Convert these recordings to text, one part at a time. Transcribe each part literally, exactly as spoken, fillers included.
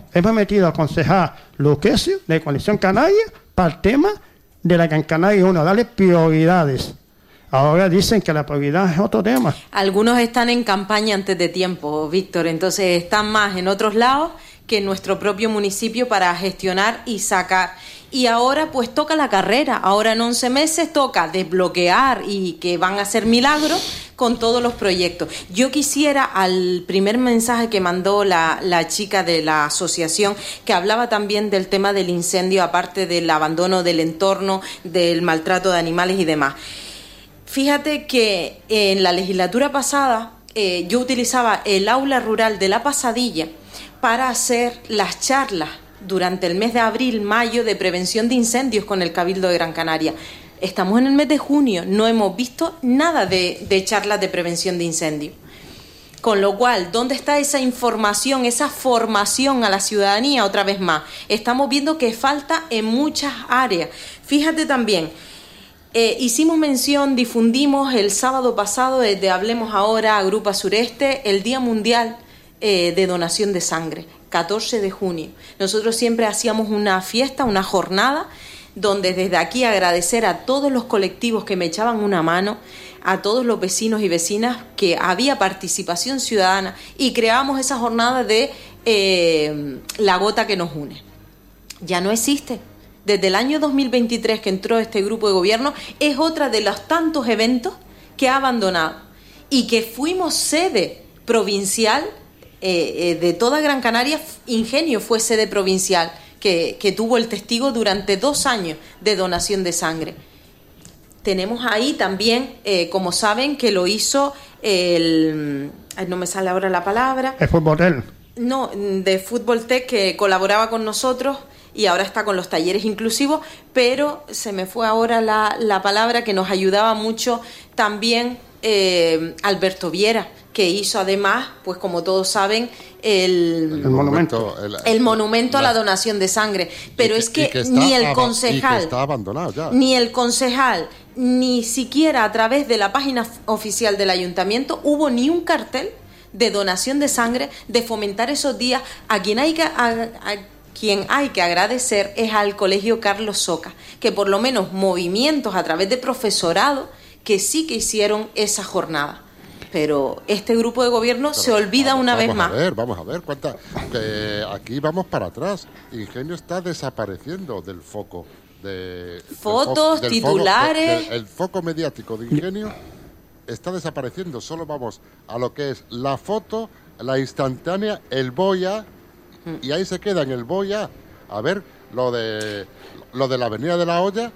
hemos metido al concejal Luquesio de Conexión Canaria para el tema de la Gran Canaria uno, darle prioridades. Ahora dicen que la prioridad es otro tema. Algunos están en campaña antes de tiempo, Víctor, entonces están más en otros lados que en nuestro propio municipio para gestionar y sacar. Y ahora pues toca la carrera, ahora en once meses toca desbloquear y que van a ser milagros con todos los proyectos. Yo quisiera, al primer mensaje que mandó la, la chica de la asociación, que hablaba también del tema del incendio, aparte del abandono del entorno, del maltrato de animales y demás. Fíjate que en la legislatura pasada eh, yo utilizaba el aula rural de La Pasadilla para hacer las charlas durante el mes de abril, mayo, de prevención de incendios con el Cabildo de Gran Canaria. Estamos en el mes de junio, no hemos visto nada de, de charlas de prevención de incendios. Con lo cual, ¿dónde está esa información, esa formación a la ciudadanía? Otra vez más, estamos viendo que falta en muchas áreas. Fíjate también, eh, hicimos mención, difundimos el sábado pasado desde Hablemos Ahora, Agrupa Sureste, el Día Mundial eh, de Donación de Sangre. catorce de junio. Nosotros siempre hacíamos una fiesta, una jornada, donde desde aquí agradecer a todos los colectivos que me echaban una mano, a todos los vecinos y vecinas, que había participación ciudadana y creamos esa jornada de eh, la gota que nos une. Ya no existe. Desde el año dos mil veintitrés que entró este grupo de gobierno, es otra de los tantos eventos que ha abandonado y que fuimos sede provincial Eh, eh, de toda Gran Canaria. Ingenio fue sede provincial que, que tuvo el testigo durante dos años de donación de sangre. Tenemos ahí también, eh, como saben, que lo hizo el... no me sale ahora la palabra. El Fútbol. No, de Fútbol Tech, que colaboraba con nosotros y ahora está con los talleres inclusivos, pero se me fue ahora la, la palabra, que nos ayudaba mucho también eh, Alberto Viera, que hizo además, pues como todos saben, el, el monumento, el, el monumento la, a la donación de sangre. Pero que, es que, que ni el concejal, que está abandonado ya. ni el concejal, ni siquiera a través de la página oficial del ayuntamiento hubo ni un cartel de donación de sangre, de fomentar esos días. A quien hay que, a, a quien hay que agradecer es al Colegio Carlos Soca, que por lo menos movimientos a través de profesorado que sí que hicieron esa jornada. Pero este grupo de gobierno Pero se olvida vamos, una vamos vez más. Vamos a ver, vamos a ver. ¿Cuánta, que aquí vamos para atrás. Ingenio está desapareciendo del foco. De, Fotos, del fo- del titulares. Foco, del, el foco mediático de Ingenio está desapareciendo. Solo vamos a lo que es la foto, la instantánea, el boya, mm. y ahí se queda en el boya. A ver, lo de, lo de la Avenida de la Olla,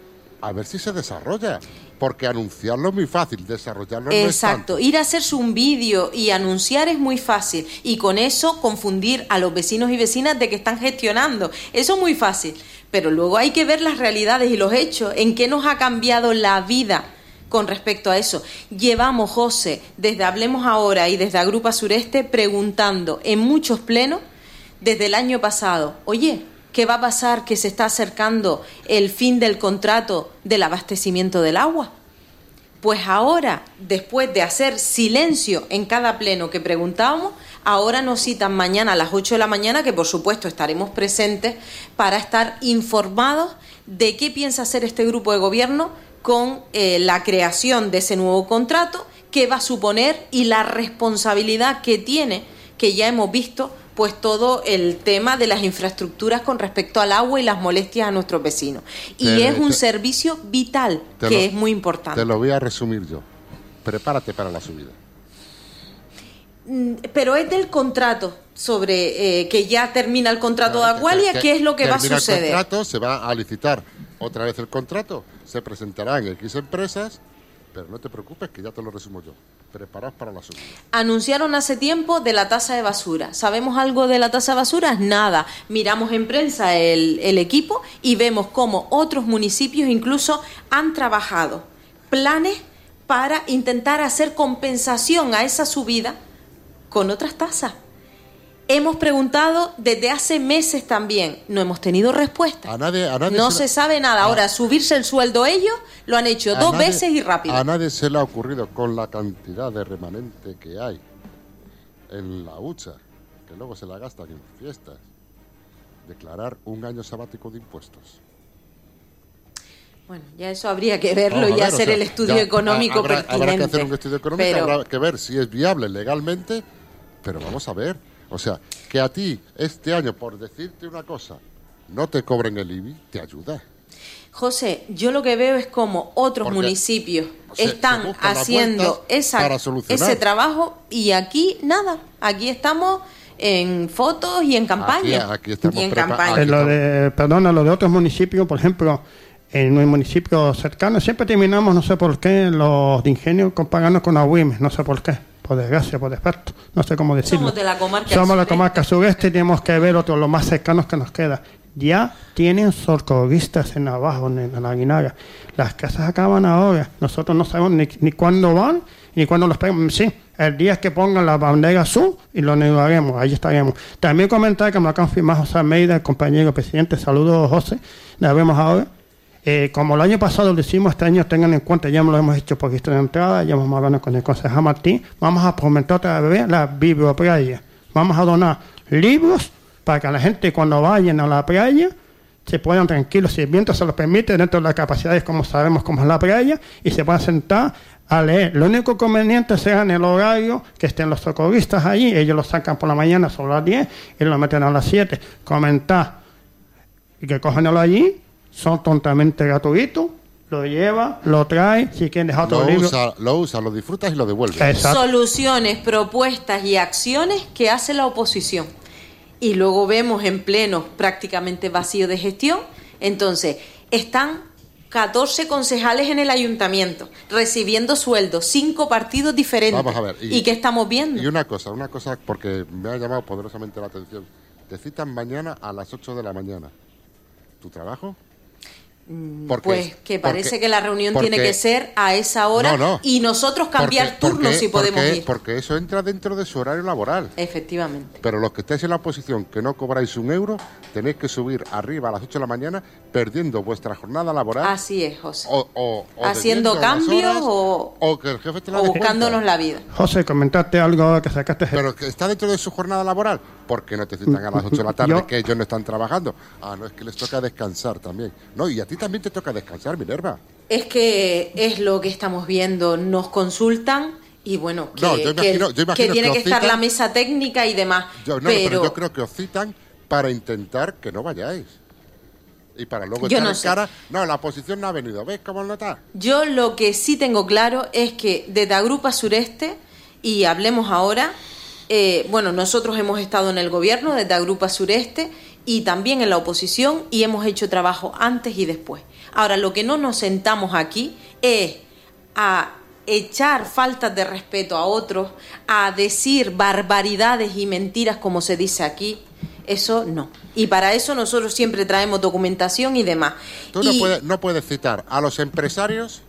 a ver si se desarrolla. Porque anunciarlo es muy fácil, desarrollarlo no es tanto. Exacto, ir a hacerse un vídeo y anunciar es muy fácil. Y con eso confundir a los vecinos y vecinas de que están gestionando. Eso es muy fácil. Pero luego hay que ver las realidades y los hechos. ¿En qué nos ha cambiado la vida con respecto a eso? Llevamos, José, desde Hablemos Ahora y desde Agrupa Sureste, preguntando en muchos plenos desde el año pasado, oye, ¿qué va a pasar que se está acercando el fin del contrato del abastecimiento del agua? Pues ahora, después de hacer silencio en cada pleno que preguntábamos, ahora nos citan mañana a las ocho de la mañana, que por supuesto estaremos presentes para estar informados de qué piensa hacer este grupo de gobierno con eh, la creación de ese nuevo contrato, qué va a suponer y la responsabilidad que tiene, que ya hemos visto, pues todo el tema de las infraestructuras con respecto al agua y las molestias a nuestros vecinos. Y te, es un te, servicio vital, que lo, es muy importante. Te lo voy a resumir yo. Prepárate para la subida. Pero es del contrato, sobre eh, que ya termina el contrato claro, de Agualia, ¿qué es lo que va a suceder? El contrato, se va a licitar otra vez el contrato, se presentarán X empresas, pero no te preocupes que ya te lo resumo yo. Preparaos para la subida. Anunciaron hace tiempo de la tasa de basura. ¿Sabemos algo de la tasa de basura? Nada. Miramos en prensa el, el equipo y vemos cómo otros municipios incluso han trabajado planes para intentar hacer compensación a esa subida con otras tasas. Hemos preguntado desde hace meses también, no hemos tenido respuesta. A nadie, a nadie no se, se sabe nada. Ahora, subirse el sueldo ellos, lo han hecho dos nadie, veces y rápido. A nadie se le ha ocurrido, con la cantidad de remanente que hay en la hucha, que luego se la gastan en fiestas, declarar un año sabático de impuestos. Bueno, ya eso habría que verlo Vamos y a ver, hacer o sea, el estudio ya, económico habrá, pertinente. Habrá que hacer un estudio económico, pero... habrá que ver si es viable legalmente, pero vamos a ver. O sea, que a ti este año, por decirte una cosa, no te cobren el I B I, te ayuda. José, yo lo que veo es como otros Porque municipios se- están se buscan las haciendo vueltas esa, para solucionar. ese trabajo y aquí nada, aquí estamos en fotos y en campaña. Aquí- aquí estamos y en prepa- campaña. aquí En lo de, perdona, lo de otros municipios, por ejemplo, en un municipio cercano, siempre terminamos, no sé por qué, los de Ingenio con- pagando con Agüimes, no sé por qué, por desgracia, por defecto, no sé cómo decirlo. Somos de la comarca Somos la sureste. comarca sureste y tenemos que ver otros, los más cercanos que nos queda. Ya tienen socorristas en abajo, en, en la Aguinaga. Las casas acaban ahora. Nosotros no sabemos ni, ni cuándo van, ni cuándo los pegamos. Sí, el día que pongan la bandera azul y lo negaremos, ahí estaremos. También comentar que me lo ha confirmado José Almeida, el compañero presidente. Saludos, José. Nos vemos ahora. Eh, como el año pasado lo hicimos, este año tengan en cuenta, ya lo hemos hecho por historia de entrada, ya vamos a hablar con el concejal Martín. Vamos a fomentar otra vez la biblioplaya. Vamos a donar libros para que la gente cuando vayan a la playa se puedan tranquilos, si el viento se lo permite, dentro de las capacidades como sabemos cómo es la playa, y se puedan sentar a leer. Lo único conveniente será en el horario que estén los socorristas allí, ellos lo sacan por la mañana sobre las diez y lo meten a las siete. Comentar y que cogen allí, son totalmente gratuitos, lo lleva, lo trae, si quieren dejar otro Lo libro. usa, lo usa, lo disfrutas y lo devuelves. Exacto. Soluciones, propuestas y acciones que hace la oposición. Y luego vemos en pleno prácticamente vacío de gestión. Entonces, están catorce concejales en el ayuntamiento, recibiendo sueldos, cinco partidos diferentes. Vamos a ver. ¿Y, qué estamos viendo? Y una cosa, una cosa, porque me ha llamado poderosamente la atención. Te citan mañana a las ocho de la mañana. ¿Tu trabajo? Porque- Pues que parece porque- que la reunión porque- tiene que ser a esa hora No, no. y nosotros cambiar Porque- turnos porque- si podemos porque- ir. Porque eso entra dentro de su horario laboral. Efectivamente. Pero los que estáis en la oposición que no cobráis un euro, tenéis que subir arriba a las ocho de la mañana perdiendo vuestra jornada laboral. Así es, José. O, o- o Haciendo bebiendo las cambios horas, o- o que el jefe te la O dé buscándonos cuenta. la vida. José, comentaste algo ahora que sacaste. Pero que está dentro de su jornada laboral. ¿Por qué no te citan a las ocho de la tarde Yo- que ellos no están trabajando? Ah, no, es que les toca descansar también. No, y a ti también te toca descansar, Minerva. Es que es lo que estamos viendo. Nos consultan y bueno, que, No, yo que- imagino- yo imagino que que tiene os que estar citan- la mesa técnica y demás. Yo, no, pero, pero yo creo que os citan para intentar que no vayáis. Y para luego Yo echar no en sé. cara, no, la oposición no ha venido. ¿Ves cómo no está? yo lo que sí tengo claro es que desde Agrupa Sureste, y hablemos ahora, eh, bueno, nosotros hemos estado en el gobierno desde Agrupa Sureste y también en la oposición y hemos hecho trabajo antes y después. Ahora, lo que no nos sentamos aquí es a echar faltas de respeto a otros, a decir barbaridades y mentiras como se dice aquí. Eso no. Y para eso nosotros siempre traemos documentación y demás. Tú no Y puedes, no puedes citar a los empresarios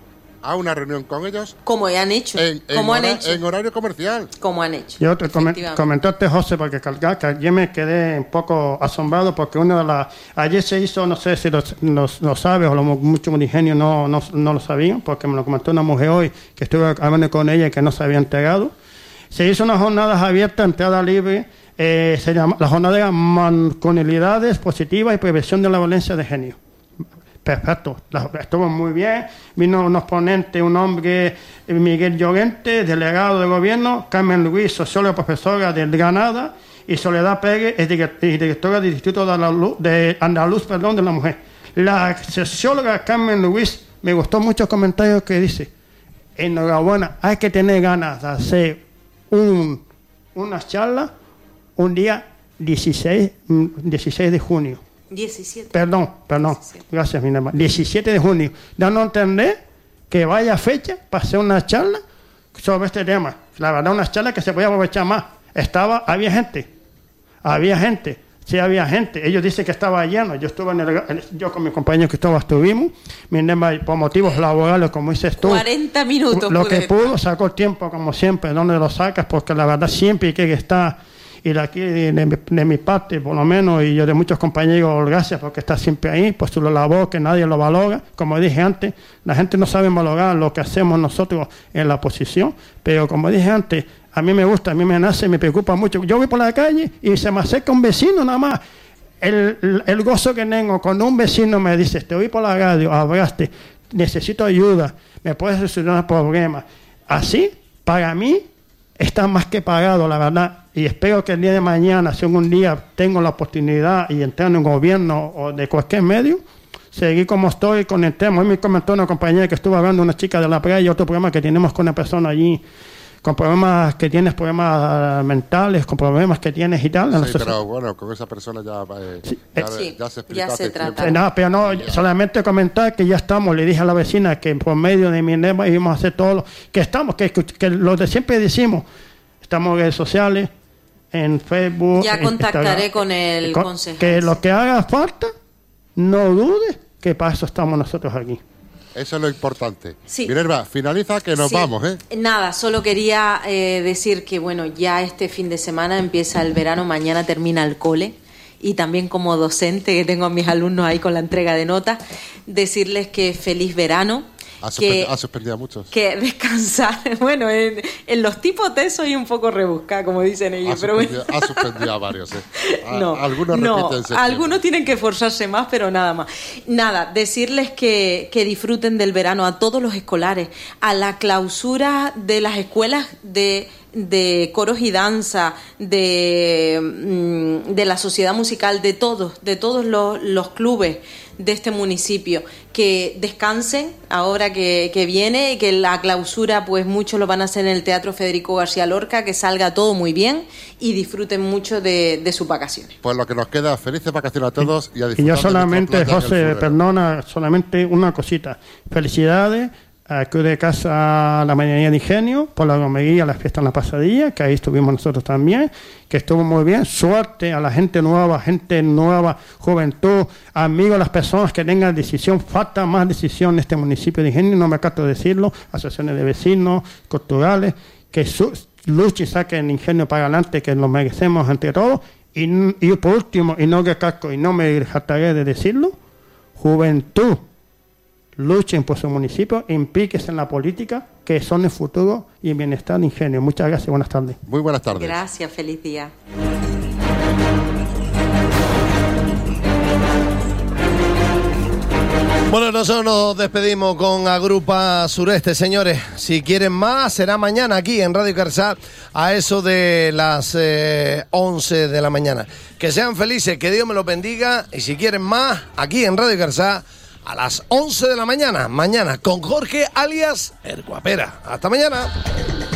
a una reunión con ellos como han hecho, en, en como han hora- hecho, en horario comercial. como han hecho. Yo te comen- Efectivamente. comentaste, José, porque cargar, que ayer me quedé un poco asombrado porque una de las... Ayer se hizo, no sé si lo, lo, lo sabes o lo, muchos ingenios no, no, no lo sabían, porque me lo comentó una mujer hoy que estuve hablando con ella y que no se había enterado. Se hizo unas jornadas abiertas, entrada libre, eh, se llama, la jornada era masculinidades positivas y prevención de la violencia de género. Perfecto, la- estuvo muy bien. Vino unos ponentes, un hombre, eh, Miguel Llorente, delegado de gobierno, Carmen Luis, socióloga profesora de Granada, y Soledad Pérez, es direct- es directora del Instituto de Andaluz, de Andaluz perdón, de la Mujer. La socióloga Carmen Luis, me gustó muchos comentarios que dice, enhorabuena, hay que tener ganas de hacer un, una charla un día dieciséis, mm, dieciséis de junio. diecisiete. Perdón, perdón. diecisiete. Gracias, mi hermano. diecisiete de junio. Dando a entender que vaya fecha para hacer una charla sobre este tema. La verdad, una charla que se podía aprovechar más. Estaba, había gente. Había gente. Sí, había gente. Ellos dicen que estaba lleno. Yo estuve en el, en- yo con mis compañeros que todos estuvimos. Mi hermano, por motivos laborales, como dices tú. cuarenta minutos. Lo pude que pudo, sacó tiempo, como siempre. ¿Dónde lo sacas? Porque la verdad siempre hay que estar. Y de aquí, de, de, de mi parte, por lo menos, y yo de muchos compañeros, gracias porque está siempre ahí, por su labor, que nadie lo valora. Como dije antes, la gente no sabe valorar lo que hacemos nosotros en la oposición, pero como dije antes, a mí me gusta, a mí me nace, me preocupa mucho. Yo voy por la calle y se me acerca un vecino nada más. el, el gozo que tengo cuando un vecino me dice, te oí por la radio, hablaste, necesito ayuda, me puedes solucionar problemas. Así, para mí, está más que pagado, la verdad. Y espero que el día de mañana, si algún día tengo la oportunidad y entrar en un gobierno o de cualquier medio, seguir como estoy con el tema. Hoy me comentó una compañera que estuvo hablando, una chica de la playa, y otro problema que tenemos con una persona allí, con problemas que tienes, problemas mentales, con problemas que tienes y tal. Sí, Entonces, pero bueno, con esa persona ya, eh, Sí, ya, sí, ya se explicó ya se hace trata. tiempo. nada, pero no, solamente comentar que ya estamos, le dije a la vecina que por medio de mi nema íbamos a hacer todo lo que estamos, que, que, que lo de siempre decimos, estamos en redes sociales, en Facebook. Ya en contactaré Instagram, con el con- concejal. Que lo que haga falta, no dudes que para eso estamos nosotros aquí. Eso es lo importante. Sí. Minerva, finaliza que nos Sí. vamos, ¿eh? Nada, solo quería eh, decir que bueno, ya este fin de semana empieza el verano, mañana termina el cole, y también como docente que tengo a mis alumnos ahí con la entrega de notas, decirles que feliz verano. Ha, que, suspe- ha suspendido a muchos. que descansar. Bueno, en, en los tipos de soy un poco rebuscada, como dicen ellos, Ha pero bueno. suspendido, ha suspendido a varios, ¿eh? A- No, algunos no, repiten septiembre. algunos tienen que esforzarse más, pero nada más. Nada, decirles que, que disfruten del verano a todos los escolares, a la clausura de las escuelas de, de coros y danza, de, mm, de la sociedad musical, de todos, de todos los, los clubes de este municipio, que descansen ahora que, que viene, que la clausura pues muchos lo van a hacer en el Teatro Federico García Lorca, que salga todo muy bien y disfruten mucho de, de sus vacaciones. Pues lo que nos queda, felices vacaciones a todos y a Y disfrutar yo de solamente, nuestra playa en el José, Furero. perdona, solamente una cosita. Felicidades a Cruz de Casa, la Mañanía de Ingenio, por la romería, las fiestas en la pasadilla, que ahí estuvimos nosotros también, que estuvo muy bien. Suerte a la gente nueva, gente nueva, juventud, amigos, las personas que tengan decisión. Falta más decisión en este municipio de Ingenio, no me acato de decirlo, asociaciones de vecinos, culturales, que su, luchen y saquen el Ingenio para adelante, que lo merecemos entre todos. Y, y por último, y no recalco, y no me jactaré de decirlo, juventud, luchen por su municipio, implíquense en la política, que son el futuro y el bienestar de Ingenio. Muchas gracias y buenas tardes. Muy buenas tardes. Gracias, feliz día. Bueno, nosotros nos despedimos con Agrupa Sureste, señores. Si quieren más, será mañana aquí en Radio Carsa a eso de las eh, once de la mañana. Que sean felices, que Dios me los bendiga. Y si quieren más, aquí en Radio Carsa a las once de la mañana. Mañana con Jorge alias El Guapera. Hasta mañana.